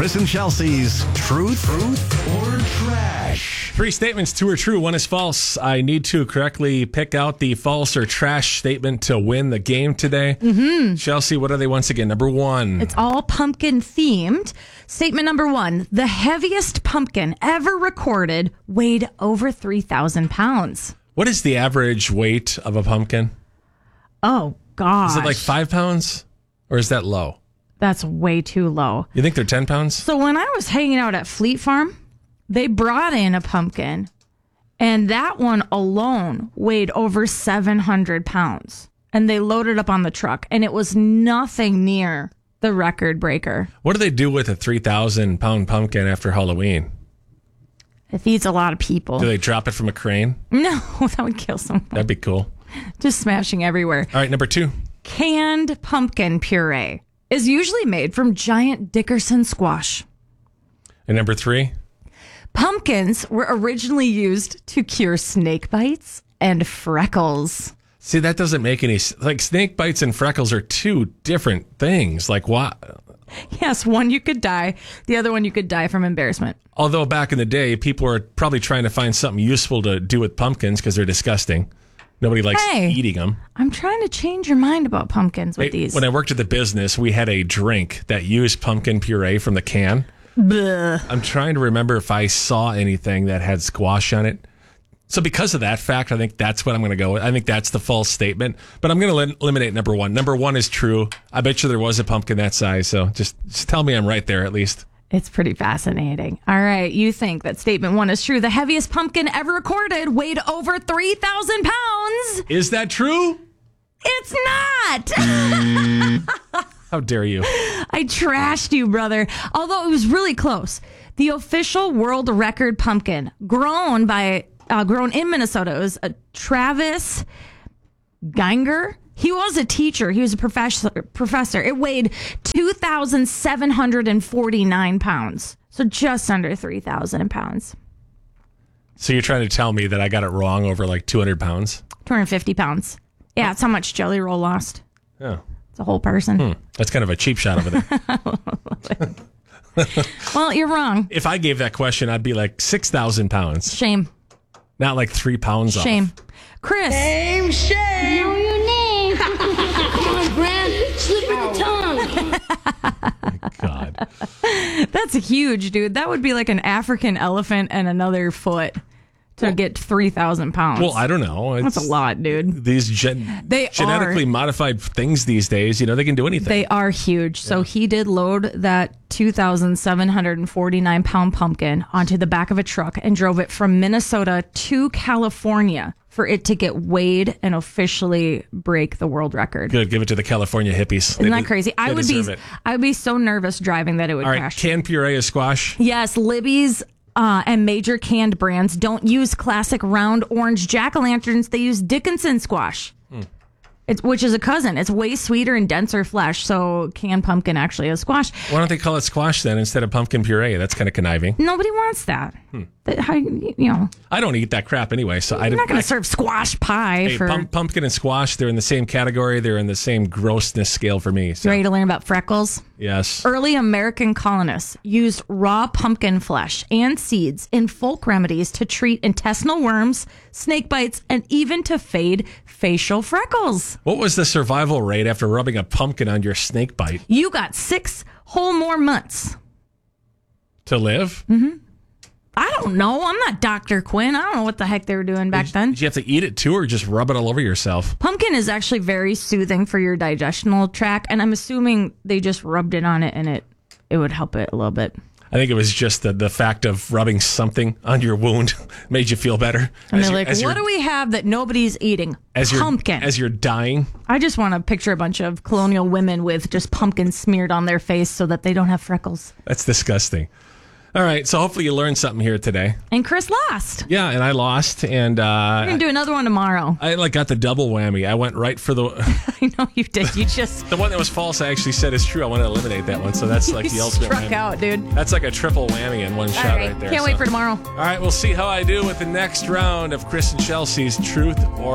Chris and Chelsea's Truth or Trash. 3 statements, 2 are true, 1 is false. I need to correctly pick out the false or trash statement to win the game today. Chelsea, what are they once again? Number 1. It's all pumpkin themed. Statement number 1, the heaviest pumpkin ever recorded weighed over 3,000 pounds. What is the average weight of a pumpkin? Oh, gosh. Is it like 5 pounds? Or is that low? That's way too low. You think they're 10 pounds? So when I was hanging out at Fleet Farm, they brought in a pumpkin, and that one alone weighed over 700 pounds. And they loaded up on the truck, and it was nothing near the record breaker. What do they do with a 3,000-pound pumpkin after Halloween? It feeds a lot of people. Do they drop it from a crane? No, that would kill someone. That'd be cool. Just smashing everywhere. All right, number 2. Canned pumpkin puree is usually made from giant Dickerson squash. And number 3? Pumpkins were originally used to cure snake bites and freckles. See, that doesn't make any sense. Like, snake bites and freckles are 2 different things. Like, what? Yes, one you could die. The other one you could die from embarrassment. Although back in the day, people were probably trying to find something useful to do with pumpkins because they're disgusting. Nobody likes eating them. I'm trying to change your mind about pumpkins with these. When I worked at the business, we had a drink that used pumpkin puree from the can. Blech. I'm trying to remember if I saw anything that had squash on it. So because of that fact, I think that's what I'm going to go with. I think that's the false statement. But I'm going to eliminate number 1. Number 1 is true. I bet you there was a pumpkin that size. So just tell me I'm right there at least. It's pretty fascinating. All right. You think that statement 1 is true. The heaviest pumpkin ever recorded weighed over 3,000 pounds. Is that true? It's not. How dare you? I trashed you, brother. Although it was really close. The official world record pumpkin grown in Minnesota. It was Travis Geiger. He was a teacher. He was a professor. It weighed 2,749 pounds. So just under 3,000 pounds. So you're trying to tell me that I got it wrong over like 200 pounds? 250 pounds. Yeah, that's how much Jelly Roll lost. Oh. It's a whole person. That's kind of a cheap shot over there. Well, you're wrong. If I gave that question, I'd be like 6,000 pounds. Shame. Not like 3 pounds off. Shame. Chris. Shame. Know your name. Come on, Gran. Slip of the tongue. God. That's huge, dude. That would be like an African elephant and another foot to get 3,000 pounds. Well, I don't know. That's a lot, dude. These They genetically modified things these days, they can do anything. They are huge. So he did load that 2,749 pound pumpkin onto the back of a truck and drove it from Minnesota to California for it to get weighed and officially break the world record. Good. Give it to the California hippies. Isn't that crazy? I would be so nervous driving that it would All right, crash. canned puree is squash? Yes, Libby's and major canned brands don't use classic round orange jack-o'-lanterns. They use Dickinson squash, which is a cousin. It's way sweeter and denser flesh, so canned pumpkin actually is squash. Why don't they call it squash then instead of pumpkin puree? That's kind of conniving. Nobody wants that. I don't eat that crap anyway, so I'm not going to serve squash pie Hey, for... pumpkin and squash, they're in the same category. They're in the same grossness scale for me. So. You ready to learn about freckles? Yes. Early American colonists used raw pumpkin flesh and seeds in folk remedies to treat intestinal worms, snake bites, and even to fade facial freckles. What was the survival rate after rubbing a pumpkin on your snake bite? You got 6 whole more months. To live? Mm-hmm. I don't know. I'm not Dr. Quinn. I don't know what the heck they were doing back then. Did you have to eat it too or just rub it all over yourself? Pumpkin is actually very soothing for your digestional tract, and I'm assuming they just rubbed it on it and it would help it a little bit. I think it was just the fact of rubbing something on your wound made you feel better. And they're like, what do we have that nobody's eating? Pumpkin. As you're dying. I just want to picture a bunch of colonial women with just pumpkin smeared on their face so that they don't have freckles. That's disgusting. All right, so hopefully you learned something here today. And Chris lost. Yeah, and I lost, and we're gonna do another one tomorrow. I got the double whammy. I went right for the. I know you did. You just the one that was false. I actually said is true. I want to eliminate that one, so that's like the ultimate. Struck whammy. out, dude. That's like a triple whammy in one shot right there. Can't wait for tomorrow. All right, we'll see how I do with the next round of Chris and Chelsea's Truth or